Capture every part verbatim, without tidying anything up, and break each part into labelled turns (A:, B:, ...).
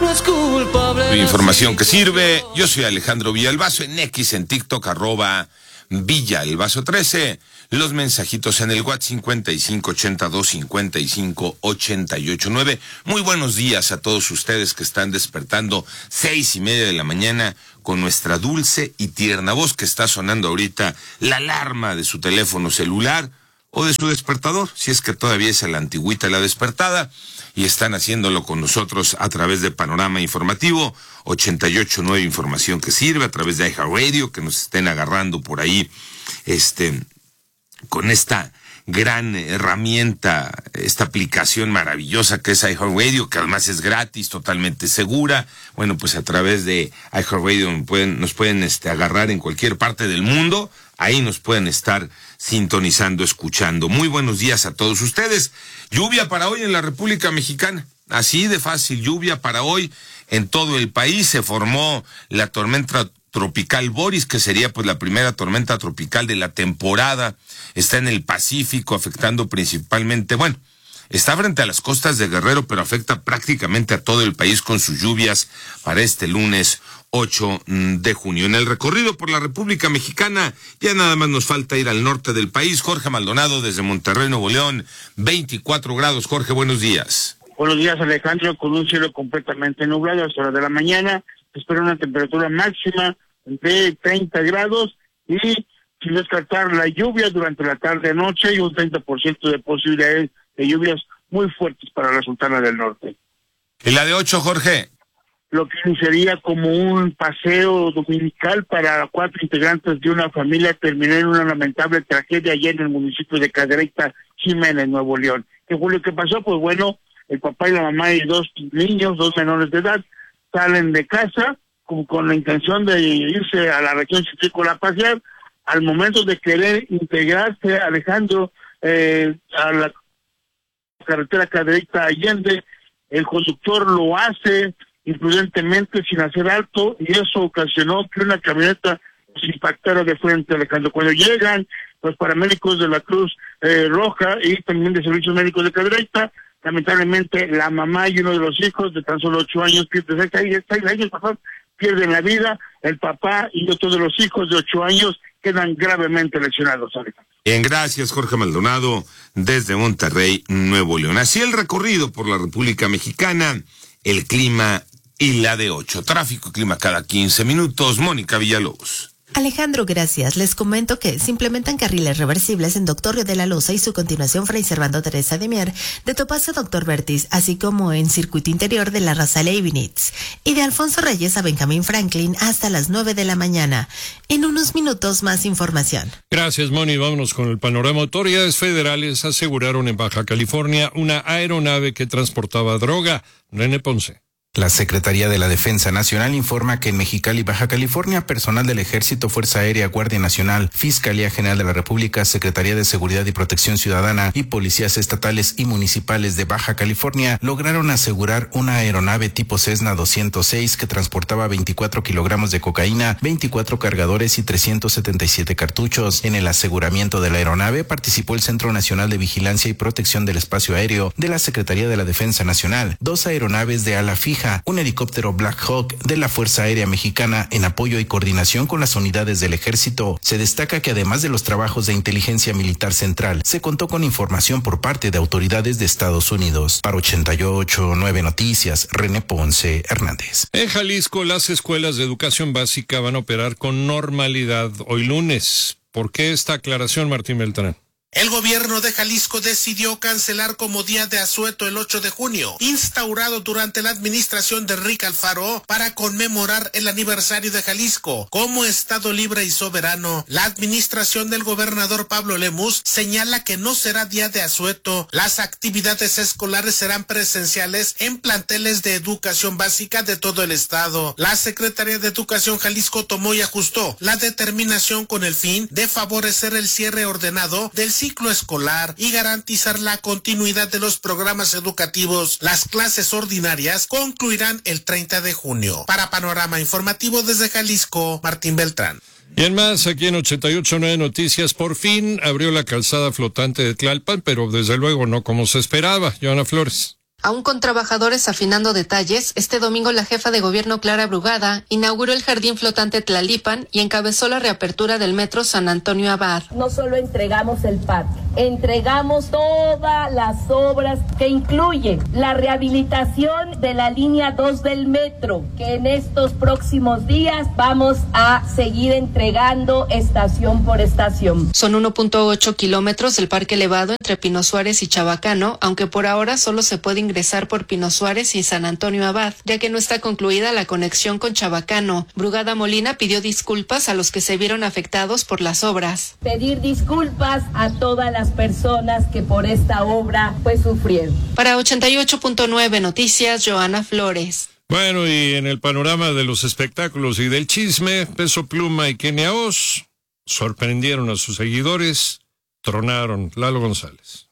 A: no es culpable.
B: Información que sirve. Yo soy Alejandro Villalbazo en X, en TikTok, arroba Villalbazo trece. Los mensajitos en el WhatsApp cincuenta y cinco ochenta y dos cincuenta y cinco ochenta y ocho nueve. Muy buenos días a todos ustedes que están despertando seis y media de la mañana con nuestra dulce y tierna voz, que está sonando ahorita la alarma de su teléfono celular o de su despertador, si es que todavía es a la antigüita la despertada, y están haciéndolo con nosotros a través de Panorama Informativo ochenta y ocho nueve, información que sirve, a través de iHeartRadio, que nos estén agarrando por ahí, este, con esta gran herramienta, esta aplicación maravillosa que es iHeartRadio, que además es gratis, totalmente segura. Bueno, pues a través de iHeartRadio nos pueden, nos pueden este, agarrar en cualquier parte del mundo. Ahí nos pueden estar sintonizando, escuchando. Muy buenos días a todos ustedes. Lluvia para hoy en la República Mexicana. Así de fácil, lluvia para hoy en todo el país. Se formó la tormenta tropical Boris, que sería pues la primera tormenta tropical de la temporada. Está en el Pacífico, afectando principalmente, bueno, está frente a las costas de Guerrero, pero afecta prácticamente a todo el país con sus lluvias para este lunes ocho de junio. En el recorrido por la República Mexicana, ya nada más nos falta ir al norte del país. Jorge Maldonado desde Monterrey, Nuevo León, veinticuatro grados. Jorge, buenos días.
C: Buenos días, Alejandro, con un cielo completamente nublado hasta hora de la mañana. Se espera una temperatura máxima de treinta grados y sin descartar la lluvia durante la tarde-noche y un treinta por ciento de posibilidades de lluvias muy fuertes para la Sultana del Norte.
B: ¿Y la de ocho, Jorge?
C: Lo que sería como un paseo dominical para cuatro integrantes de una familia terminó en una lamentable tragedia allá en el municipio de Cadereyta, Jiménez, Nuevo León. ¿Qué fue lo que pasó? Pues bueno, el papá y la mamá y dos niños, dos menores de edad, salen de casa con, con la intención de irse a la región citrícola a pasear. Al momento de querer integrarse, Alejandro, eh, a la carretera Cadereyta Allende, el conductor lo hace imprudentemente sin hacer alto, y eso ocasionó que una camioneta se impactara de frente, Alejandro. Cuando llegan los paramédicos de la Cruz eh, Roja y también de Servicios Médicos de Cadereyta, lamentablemente la mamá y uno de los hijos de tan solo ocho años, de seis años, papá, pierden la vida. El papá y otro de los hijos de ocho años quedan gravemente lesionados, Alejandro.
B: Bien, gracias, Jorge Maldonado, desde Monterrey, Nuevo León. Así el recorrido por la República Mexicana, el clima y la de ocho. Tráfico y clima cada quince minutos. Mónica Villalobos.
D: Alejandro, gracias. Les comento que se implementan carriles reversibles en Doctor Río de la Loza y su continuación Fray Servando Teresa de Mier, de Topacio a Doctor Bertis, así como en circuito interior de la Raza Leibniz, y de Alfonso Reyes a Benjamín Franklin hasta las nueve de la mañana. En unos minutos más información.
E: Gracias, Moni. Vámonos con el panorama. Autoridades federales aseguraron en Baja California una aeronave que transportaba droga. René Ponce.
F: La Secretaría de la Defensa Nacional informa que en Mexicali, Baja California, personal del Ejército, Fuerza Aérea, Guardia Nacional, Fiscalía General de la República, Secretaría de Seguridad y Protección Ciudadana y policías estatales y municipales de Baja California lograron asegurar una aeronave tipo Cessna doscientos seis que transportaba veinticuatro kilogramos de cocaína, veinticuatro cargadores y trescientos setenta y siete cartuchos. En el aseguramiento de la aeronave participó el Centro Nacional de Vigilancia y Protección del Espacio Aéreo de la Secretaría de la Defensa Nacional, dos aeronaves de ala fija, un helicóptero Black Hawk de la Fuerza Aérea Mexicana en apoyo y coordinación con las unidades del Ejército. Se destaca que además de los trabajos de inteligencia militar central, se contó con información por parte de autoridades de Estados Unidos. Para ochenta y ocho nueve Noticias, René Ponce Hernández.
E: En Jalisco, las escuelas de educación básica van a operar con normalidad hoy lunes. ¿Por qué esta aclaración, Martín Beltrán?
G: El gobierno de Jalisco decidió cancelar como día de asueto el ocho de junio, instaurado durante la administración de Enrique Alfaro para conmemorar el aniversario de Jalisco como estado libre y soberano. La administración del gobernador Pablo Lemus señala que no será día de asueto. Las actividades escolares serán presenciales en planteles de educación básica de todo el estado. La Secretaría de Educación Jalisco tomó y ajustó la determinación con el fin de favorecer el cierre ordenado del ciclo escolar y garantizar la continuidad de los programas educativos. Las clases ordinarias concluirán el treinta de junio. Para Panorama Informativo desde Jalisco, Martín Beltrán.
E: Y en más, aquí en ochenta y ocho nueve Noticias, por fin abrió la calzada flotante de Tlalpan, pero desde luego no como se esperaba. Joana Flores.
A: Aún con trabajadores afinando detalles, este domingo la jefa de gobierno Clara Brugada inauguró el jardín flotante Tlalipan y encabezó la reapertura del metro San Antonio Abad.
H: No solo entregamos el parque, entregamos todas las obras que incluyen la rehabilitación de la línea dos del metro, que en estos próximos días vamos a seguir entregando estación por estación.
A: Son uno punto ocho kilómetros del parque elevado entre Pino Suárez y Chabacano, aunque por ahora solo se puede ingresar por Pino Suárez y San Antonio Abad, ya que no está concluida la conexión con Chabacano. Brugada Molina pidió disculpas a los que se vieron afectados por las obras.
H: Pedir disculpas a todas las personas que por esta obra pues sufrieron.
A: Para ochenta y ocho punto nueve Noticias, Joana Flores.
E: Bueno, y en el panorama de los espectáculos y del chisme, Peso Pluma y Kenia Os sorprendieron a sus seguidores, tronaron. Lalo González.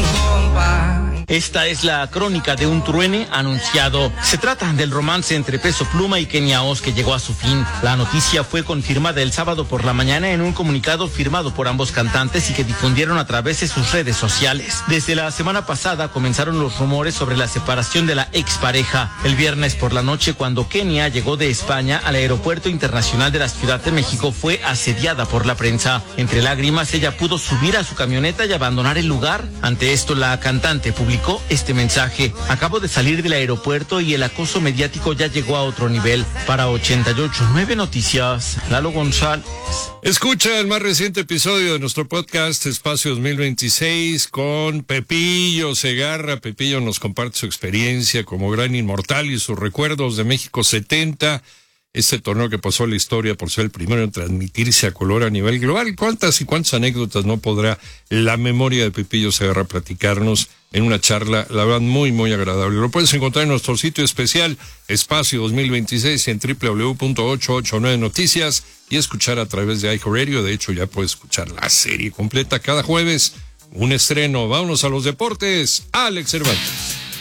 I: Esta es la crónica de un truene anunciado. Se trata del romance entre Peso Pluma y Kenia Os que llegó a su fin. La noticia fue confirmada el sábado por la mañana en un comunicado firmado por ambos cantantes y que difundieron a través de sus redes sociales. Desde la semana pasada comenzaron los rumores sobre la separación de la expareja. El viernes por la noche, cuando Kenia llegó de España al Aeropuerto Internacional de la Ciudad de México, fue asediada por la prensa. Entre lágrimas, ella pudo subir a su camioneta y abandonar el lugar. Ante esto, la cantante publicó este mensaje: acabo de salir del aeropuerto y el acoso mediático ya llegó a otro nivel. Para ochenta y ocho punto nueve Noticias, Lalo González.
E: Escucha el más reciente episodio de nuestro podcast Espacio dos mil veintiséis con Pepillo Segarra. Pepillo nos comparte su experiencia como gran inmortal y sus recuerdos de México setenta. Este torneo que pasó a la historia por ser el primero en transmitirse a color a nivel global. ¿Cuántas y cuántas anécdotas no podrá la memoria de Pepillo Segarra platicarnos en una charla, la verdad, muy, muy agradable? Lo puedes encontrar en nuestro sitio especial, Espacio dos mil veintiséis, en doble u doble u doble u punto ochocientos ochenta y nueve Noticias, y escuchar a través de iHeartRadio. De hecho, ya puedes escuchar la serie completa cada jueves. Un estreno. Vámonos a los deportes. Alex Cervantes.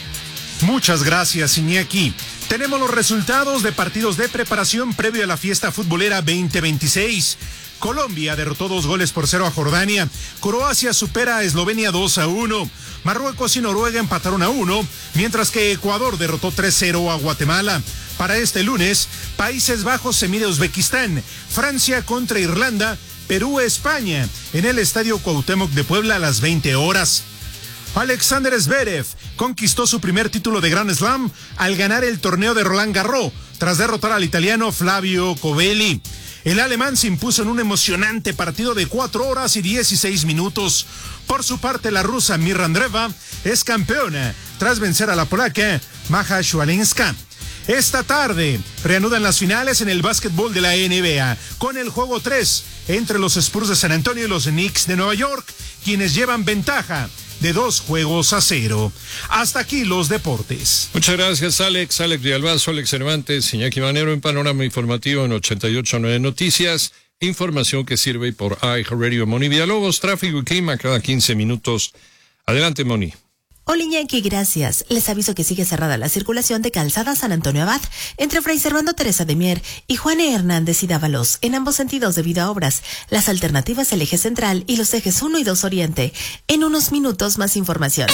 J: Muchas gracias, Iñaki. Tenemos los resultados de partidos de preparación previo a la fiesta futbolera veinte veintiséis. Colombia derrotó dos goles por cero a Jordania. Croacia supera a Eslovenia dos a uno. Marruecos y Noruega empataron a uno, mientras que Ecuador derrotó tres cero a Guatemala. Para este lunes, Países Bajos se mide a Uzbekistán, Francia contra Irlanda, Perú España, en el Estadio Cuauhtémoc de Puebla a las veinte horas. Alexander Zverev conquistó su primer título de Grand Slam al ganar el torneo de Roland Garros, tras derrotar al italiano Flavio Covelli. El alemán se impuso en un emocionante partido de cuatro horas y dieciséis minutos. Por su parte, la rusa Mirra Andreeva es campeona tras vencer a la polaca Maja Swialinska. Esta tarde reanudan las finales en el básquetbol de la N B A con el juego tres entre los Spurs de San Antonio y los Knicks de Nueva York, quienes llevan ventaja de dos juegos a cero. Hasta aquí los deportes.
E: Muchas gracias, Alex. Alex Villalbazo, Alex Cervantes, Iñaki Manero en Panorama Informativo en ochenta y ocho punto nueve Noticias. Información que sirve por iHeartRadio. Moni Villalobos, tráfico y clima cada quince minutos. Adelante, Moni.
D: Hola, Iñaki, gracias. Les aviso que sigue cerrada la circulación de Calzada San Antonio Abad entre Fray Servando Teresa de Mier y Juan E. Hernández y Dávalos, en ambos sentidos debido a obras. Las alternativas el eje central y los ejes uno y dos Oriente. En unos minutos más información.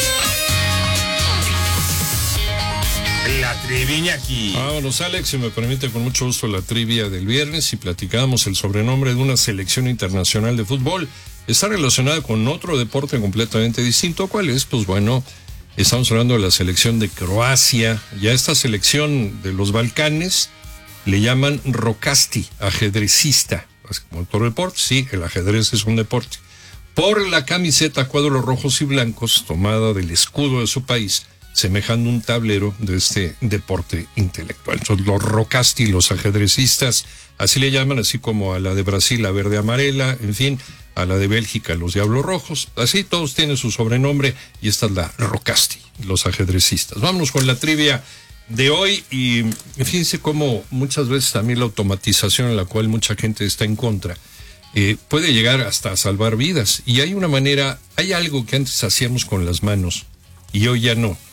B: La trivia, Iñaki.
E: Vámonos, Alex, si me permite, con mucho gusto la trivia del viernes, y platicábamos el sobrenombre de una selección internacional de fútbol. Está relacionada con otro deporte completamente distinto. ¿Cuál es? Pues bueno, estamos hablando de la selección de Croacia. Ya esta selección de los Balcanes le llaman Rokasti, ajedrecista. Como otro deporte, sí, el ajedrez es un deporte. Por la camiseta cuadros rojos y blancos, tomada del escudo de su país, semejando un tablero de este deporte intelectual. Entonces, los Rokasti, los ajedrecistas, así le llaman, así como a la de Brasil, la verde amarela, en fin, a la de Bélgica, los Diablos Rojos. Así todos tienen su sobrenombre, y esta es la Rokasti, los ajedrecistas. Vámonos con la trivia de hoy, y fíjense cómo muchas veces también la automatización, en la cual mucha gente está en contra, eh, puede llegar hasta a salvar vidas. Y hay una manera, hay algo que antes hacíamos con las manos y hoy ya no,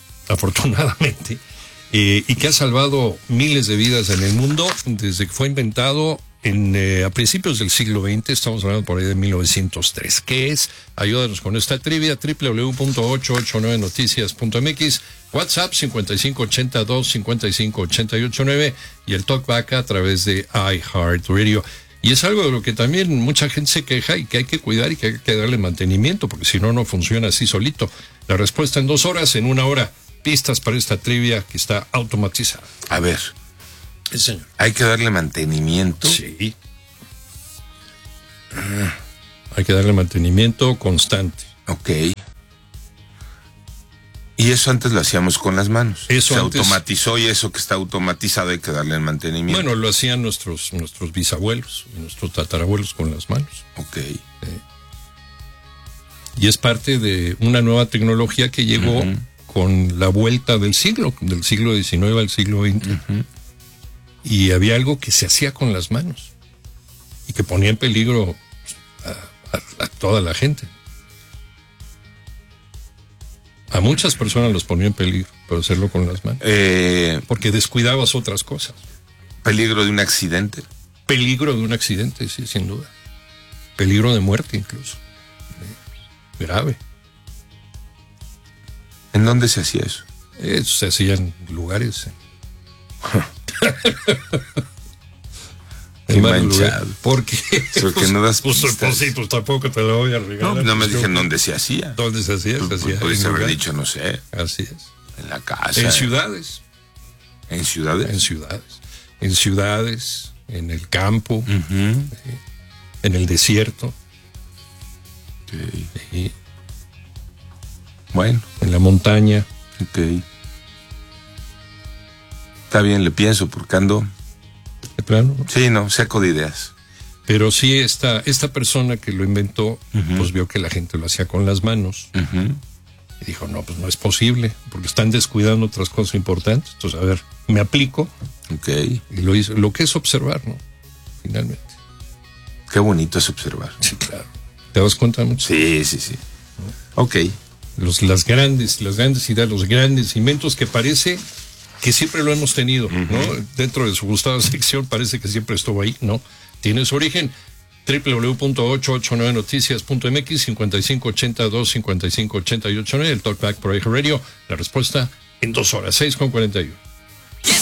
E: afortunadamente, eh, y que ha salvado miles de vidas en el mundo desde que fue inventado en, eh, a principios del siglo veinte, estamos hablando por ahí de mil novecientos tres. ¿Qué es? Ayúdanos con esta trivia, doble u doble u doble u punto ocho ocho nueve noticias punto m x, WhatsApp cincuenta y cinco ochenta y dos cincuenta y cinco ochenta y ocho nueve y el talkback a través de iHeartRadio. Y es algo de lo que también mucha gente se queja y que hay que cuidar y que hay que darle mantenimiento, porque si no, no funciona así solito. La respuesta en dos horas, en una hora, pistas para esta trivia que está automatizada.
B: A ver.
E: Sí, señor.
B: Hay que darle mantenimiento.
E: Sí. Hay que darle mantenimiento constante.
B: Ok. Y eso antes lo hacíamos con las manos.
E: Eso
B: Se
E: antes...
B: automatizó y eso que está automatizado hay que darle el mantenimiento.
E: Bueno, lo hacían nuestros nuestros bisabuelos y nuestros tatarabuelos con las manos.
B: Ok.
E: Eh. Y es parte de una nueva tecnología que llegó uh-huh. con la vuelta del siglo, del siglo diecinueve al siglo veinte. Uh-huh. Y había algo que se hacía con las manos y que ponía en peligro a, a, a toda la gente. A muchas personas los ponía en peligro, pero hacerlo con las manos.
B: Eh,
E: Porque descuidabas otras cosas.
B: ¿Peligro de un accidente?
E: Peligro de un accidente, sí, sin duda. Peligro de muerte incluso. Grave.
B: ¿En dónde se hacía eso?
E: Eso se hacía en lugares.
B: Qué manchado.
E: ¿Por qué?
B: Porque no das
E: pues,
B: pistas.
E: Pues sí, pues tampoco te lo voy a regalar.
B: No, no me
E: pues,
B: dije en
E: yo,
B: dónde se hacía.
E: ¿Dónde se hacía?
B: Pues,
E: se hacía
B: Puedes haber
E: lugar.
B: dicho, no sé.
E: Así es.
B: En la casa.
E: En ciudades.
B: ¿En ciudades?
E: En ciudades. En ciudades, en el campo,
B: uh-huh.
E: en el desierto.
B: Okay.
E: Sí.
B: Bueno.
E: En la montaña.
B: Ok. Está bien, le pienso, porque ando...
E: ¿De plano?
B: Sí, no, saco de ideas.
E: Pero sí, esta, esta persona que lo inventó,
B: uh-huh.
E: pues vio que la gente lo hacía con las manos.
B: Uh-huh.
E: Y dijo, no, pues no es posible, porque están descuidando otras cosas importantes. Entonces, a ver, me aplico.
B: Ok.
E: Y lo hizo, lo que es observar, ¿no? Finalmente.
B: Qué bonito es observar.
E: Sí, claro. ¿Te das cuenta mucho?
B: Sí, sí, sí. Ok.
E: Los, las grandes, las grandes ideas, los grandes inventos que parece que siempre lo hemos tenido, uh-huh. ¿no? Dentro de su gustada sección parece que siempre estuvo ahí, ¿no? Tiene su origen. doble u doble u doble u punto ocho ocho nueve noticias punto m x, cincuenta y cinco ochenta y dos cincuenta y cinco ochenta y ocho nueve, el talkback por iHeartRadio. La respuesta en dos horas, seis con cuarenta y uno.